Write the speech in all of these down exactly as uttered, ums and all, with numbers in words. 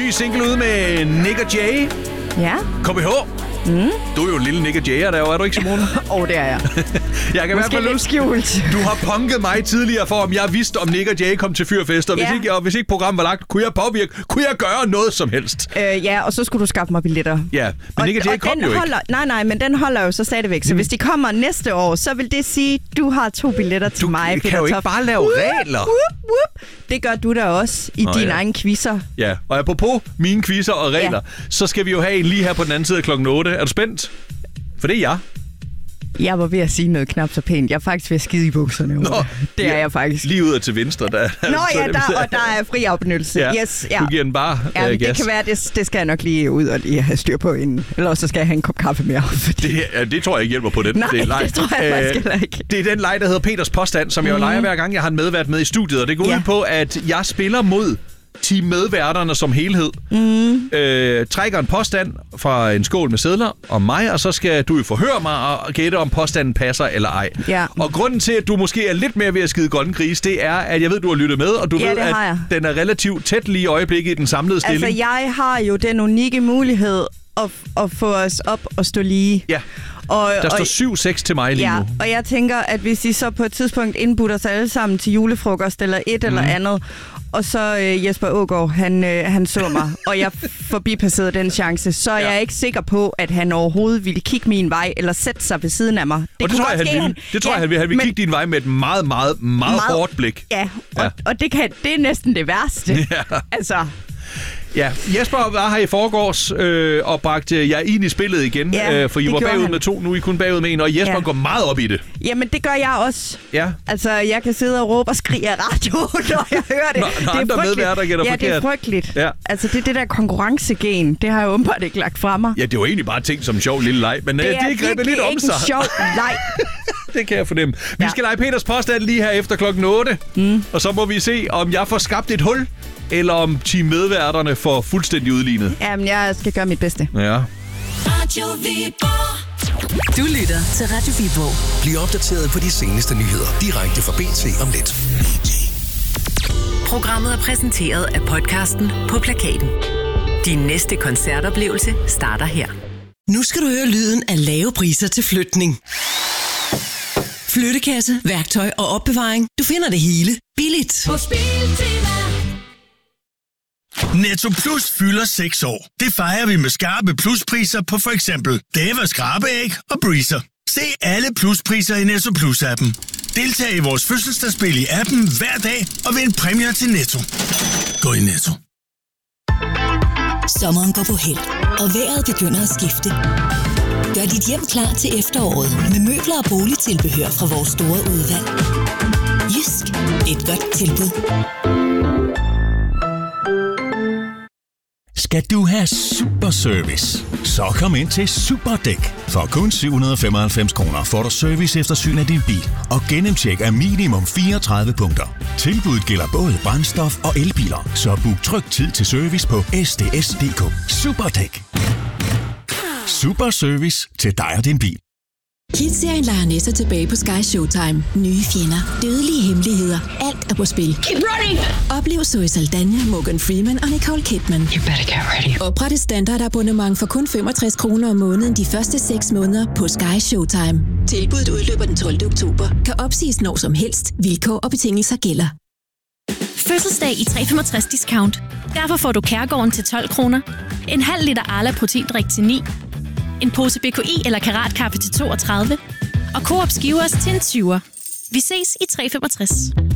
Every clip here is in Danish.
ny single ude med Nick og Jay. Ja. K B H. Mm. Du er jo en lille Nick og Jay'er der, er du ikke, Simone? Åh, oh, det er jeg. Jeg kan Måske lidt skjult. Du har punket mig tidligere for, om jeg vidste, om Nick og Jay kom til Fyrfest, og, ja. hvis, ikke, og hvis ikke programmet var lagt, kunne jeg påvirke, kunne jeg gøre noget som helst? Øh, ja, og så skulle du skaffe mig billetter. Ja, men og, Nick og Jay kom jo holder, ikke. Nej, nej, men den holder jo så stadigvæk. Så mm. hvis de kommer næste år, så vil det sige, at du har to billetter til du mig, Du Peter kan jo ikke Toft. bare lave regler. Whoop, whoop. Det gør du da også i Nå, dine ja. egne quizzer. Ja, og apropos mine quizzer og regler, ja. så skal vi jo have en lige her på den anden side af klokken otte. Er du spændt? For det er jeg. Jeg var ved at sige noget knap så pænt. Jeg er faktisk ved at skide i bukserne. Nå, det er ja, jeg faktisk. Lige ud af til venstre. Der, Nå ja, der, og der er fri afbenyttelse. Ja, yes, ja. Du giver den bare ja, uh, det kan være, det, det skal jeg nok lige ud og lige have styr på inden. Eller også skal jeg have en kop kaffe mere. Fordi... Det, ja, det tror jeg ikke hjælper på den. Nej, det, det tror jeg faktisk heller ikke. Det er den leg, der hedder Peters Påstand, som mm. jeg jo leger hver gang, jeg har en medvært med i studiet. Og det går ja. ud på, at jeg spiller mod team medværterne som helhed. Mm. Øh, trækker en påstand fra en skål med sedler om mig, og så skal du jo forhøre mig og gætte, om påstanden passer eller ej. Ja. Og grunden til, at du måske er lidt mere ved at skide golden gris, det er, at jeg ved, du har lyttet med, og du ja, ved, at den er relativt tæt lige i øjeblikket i den samlede stilling. Altså, jeg har jo den unikke mulighed at, at få os op og stå lige. Ja. Og, der står og, syv seks til mig lige ja, nu. Og jeg tænker, at hvis I så på et tidspunkt indbutter os alle sammen til julefrokost eller et mm. eller andet, og så øh, Jesper Aagaard, han, øh, han så mig, og jeg forbipasserede den chance, så er ja. jeg ikke sikker på, at han overhovedet ville kigge min vej, eller sætte sig ved siden af mig. Det, og det tror jeg, han ville. Det tror ja, jeg, han ville. Han ville men, kigge din vej med et meget, meget, meget, meget hårdt blik. Ja, og, ja. og det, kan, det er næsten det værste. Ja. Altså... Ja, Jesper var her i forgårs øh, og bragte jer ind i spillet igen, ja, øh, for I var bagud han. med to, nu er I kun bagud med en, og Jesper ja. går meget op i det. Jamen, det gør jeg også. Ja. Altså, jeg kan sidde og råbe og skrige af radioen, når jeg hører det. Nå, det er andre medværter gætter ja, forkert. det er frygteligt. Ja. Altså, det er det der konkurrencegen, det har jeg åbenbart ikke lagt fra mig. Ja, det var egentlig bare tænkt som en sjov lille leg, men det øh, det greb lidt om sig. Det er ikke en sjov leg. Det kan jeg fornemme. Vi ja. skal lege Peters Påstand lige her efter klokken otte, mm. og så må vi se, om jeg får skabt et hul, eller om team medværterne får fuldstændig udlignet. Jamen, jeg skal gøre mit bedste. Ja. Radio Viborg. Du lytter til Radio Viborg. Bliv opdateret på de seneste nyheder direkte fra B T om lidt. Programmet er præsenteret af podcasten På Plakaten. Din næste koncertoplevelse starter her. Nu skal du høre lyden af lave priser til flytning. Flyttekasse, værktøj og opbevaring. Du finder det hele billigt. På Biltema. Netto Plus fylder seks år. Det fejrer vi med skarpe pluspriser på for eksempel Deva skrabeæg og Breezer. Se alle pluspriser i Netto Plus-appen. Deltag i vores fødselsdagsspil i appen hver dag og vind præmier til Netto. Gå i Netto. Sommeren går på held, og vejret begynder at skifte. Gør dit hjem klar til efteråret med møbler og boligtilbehør fra vores store udvalg. Jysk. Et godt tilbud. Skal du have super service? Så kom ind til Superdæk. For kun syv hundrede og femoghalvfems kroner får du service efter syn af din bil og gennemtjek af minimum fireogtredive punkter. Tilbuddet gælder både brændstof og elbiler, så book tryg tid til service på s d s punktum d k. Superdæk. Super service til dig og din bil. Kids-serien leger næster tilbage på Sky Showtime. Nye fjender, dødelige hemmeligheder, alt er på spil. Keep running! Oplev Zoe Saldana, Morgan Freeman og Nicole Kidman. You better get ready. Opret et standardabonnement for kun femogtres kroner om måneden de første seks måneder på Sky Showtime. Tilbuddet udløber den tolvte oktober. Kan opsiges når som helst. Vilkår og betingelser gælder. Fødselsdag i tre komma femogtres discount. Derfor får du Kærgården til tolv kroner. En halv liter Arla proteindrik til ni. En pose B K I eller Karatkaffe til toogtredive. Og Coop Skivers til en tyver. Vi ses i tre komma femogtres.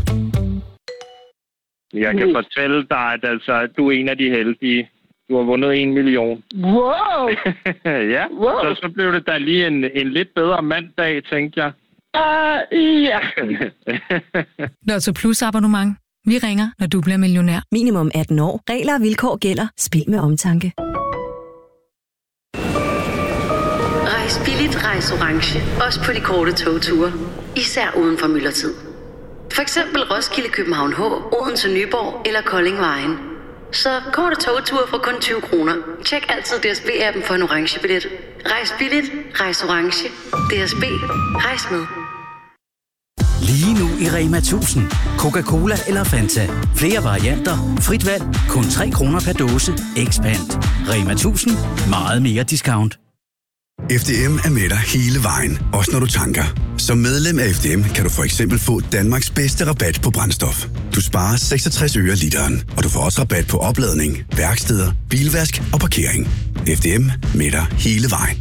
Jeg kan fortælle dig, at altså, du er en af de heldige. Du har vundet en million. Wow! ja, wow. Så, så blev det da lige en, en lidt bedre mandag, tænkte jeg. Uh, ja. Lotto Plus abonnement. Vi ringer, når du bliver millionær. Minimum atten år. Regler og vilkår gælder. Spil med omtanke. Rejs billigt, rejs orange. Også på de korte togture. Især uden for myldretid. For eksempel Roskilde, København H, Odense, Nyborg eller Kolding Vejen. Så korte togture for kun tyve kroner. Tjek altid D S B-appen for en orange billet. Rejs billigt, rejs orange. D S B, rejs med. Lige nu i Rema tusind. Coca-Cola eller Fanta. Flere varianter. Frit valg. Kun tre kroner per dåse. Expand. Rema tusind. Meget mere discount. F D M er med dig hele vejen, også når du tanker. Som medlem af F D M kan du for eksempel få Danmarks bedste rabat på brændstof. Du sparer seksogtres øre literen, og du får også rabat på opladning, værksteder, bilvask og parkering. F D M med dig hele vejen.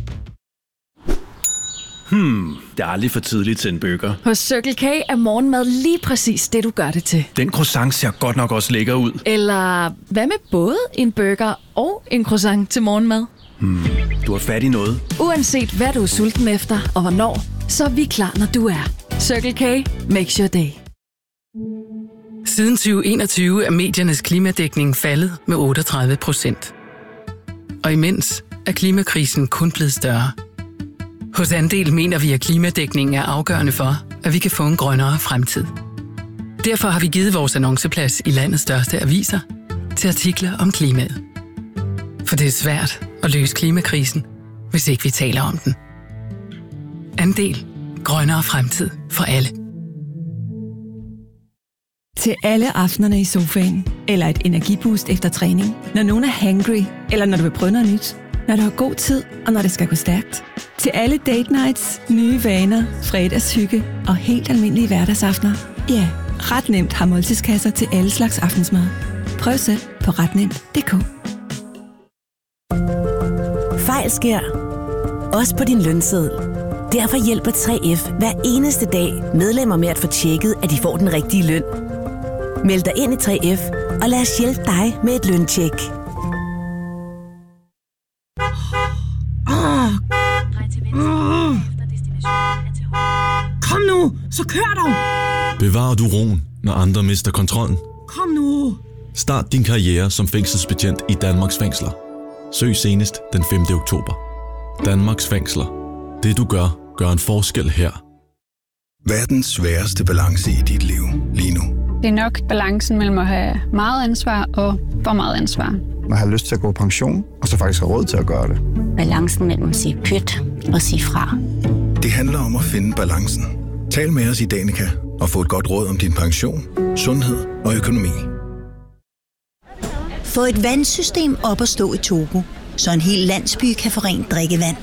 Hmm, det er aldrig for tidligt til en burger. Hos Circle K er morgenmad lige præcis det, du gør det til. Den croissant ser godt nok også lækker ud. Eller hvad med både en burger og en croissant til morgenmad? Hmm, du har fat i noget. Uanset hvad du er sulten efter og hvornår, så er vi klar, når du er. Circle K makes your day. Siden tyve enogtyve er mediernes klimadækning faldet med otteogtredive procent. Og imens er klimakrisen kun blevet større. Hos Andel mener vi, at klimadækningen er afgørende for, at vi kan få en grønnere fremtid. Derfor har vi givet vores annonceplads i landets største aviser til artikler om klimaet. For det er svært at løse klimakrisen, hvis ikke vi taler om den. Andel. Grønnere fremtid for alle. Til alle aftenerne i sofaen, eller et energiboost efter træning, når nogen er hangry, eller når du vil prøve noget nyt, når du har god tid, og når det skal gå stærkt. Til alle date nights, nye vaner, fredagshygge og helt almindelige hverdagsaftener. Ja, ret nemt har måltidskasser til alle slags aftensmad. Prøv selv på ret nemt punktum d k. Fejl sker. Også på din lønseddel. Derfor hjælper tre F hver eneste dag medlemmer med at få tjekket, at de får den rigtige løn. Meld dig ind i tre F, og lad os hjælpe dig med et løntjek. Oh. Oh. Kom nu, så kør dog! Bevarer du roen, når andre mister kontrollen? Kom nu! Start din karriere som fængselsbetjent i Danmarks fængsler. Søg senest den femte oktober. Danmarks fængsler. Det du gør, gør en forskel her. Hvad er den sværeste balance i dit liv lige nu? Det er nok balancen mellem at have meget ansvar og for meget ansvar. Man har lyst til at gå på pension, og så faktisk har råd til at gøre det. Balancen mellem at sige pyt og sige fra. Det handler om at finde balancen. Tal med os i Danica og få et godt råd om din pension, sundhed og økonomi. Få et vandsystem op at stå i Togo, så en hel landsby kan få rent drikkevand.